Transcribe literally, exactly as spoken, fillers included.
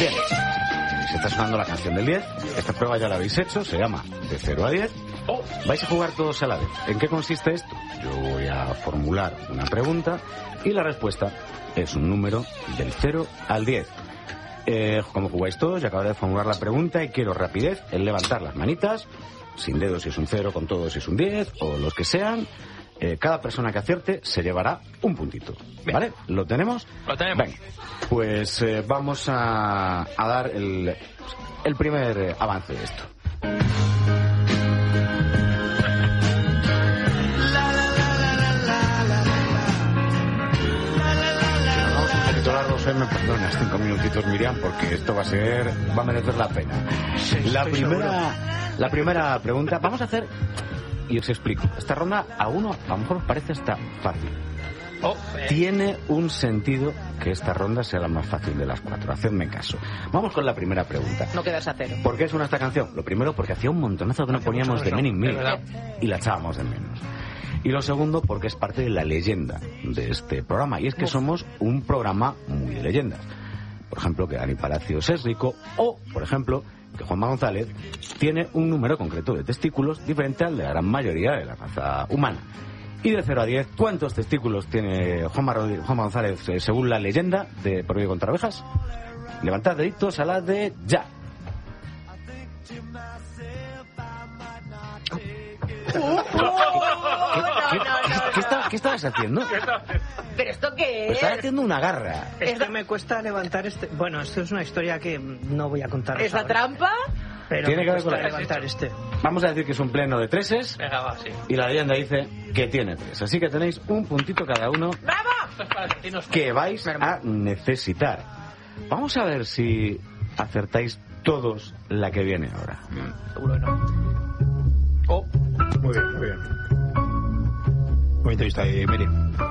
Bien, se está sonando la canción del diez. Esta prueba ya la habéis hecho, se llama de cero a diez. Vais a jugar todos a la vez. ¿En qué consiste esto? Yo voy a formular una pregunta y la respuesta es un número del cero al diez. Eh, como jugáis todos, ya acabo de formular la pregunta y quiero rapidez en levantar las manitas, sin dedos si es un cero, con todos si es un diez, o los que sean. Eh, cada persona que acierte se llevará un puntito. Bien. ¿Vale? ¿Lo tenemos? Lo tenemos. Venga, pues eh, vamos a, a dar el, el primer eh, avance de esto. Me perdonas cinco minutitos, Miriam, porque esto va a ser, va a merecer la pena. La primera, la primera pregunta, vamos a hacer, y os explico. Esta ronda a uno a lo mejor os parece hasta fácil. Oh, eh. Tiene un sentido que esta ronda sea la más fácil de las cuatro. Hacedme caso. Vamos con la primera pregunta. No quedas a cero. ¿Por qué suena esta canción? Lo primero, porque hacía un montonazo que no poníamos de Men in Me y la echábamos de menos. Y lo segundo, porque es parte de la leyenda de este programa. Y es que somos un programa muy de leyendas. Por ejemplo, que Dani Palacios es rico. O, por ejemplo, que Juanma González tiene un número concreto de testículos diferente al de la gran mayoría de la raza humana. Y de cero a diez, ¿cuántos testículos tiene Juanma, Juanma González eh, según la leyenda de Por Vivo contra Abejas? Levantad deditos a la de ya. ¿Qué, qué, qué, está, ¿Qué estabas haciendo? ¿Pero esto qué es? Pues estaba haciendo una garra. Es que me cuesta levantar este... Bueno, esto es una historia que no voy a contar. ¿Es la trampa? Pero tiene me que ver cuesta con levantar este. Vamos a decir que es un pleno de treses. Venga, va, sí. Y la leyenda dice que tiene tres. Así que tenéis un puntito cada uno. ¡Bravo! Que vais a necesitar. Vamos a ver si acertáis todos la que viene ahora. Seguro que no. Oh, muy bien, muy bien. Bonito está ahí, Miri.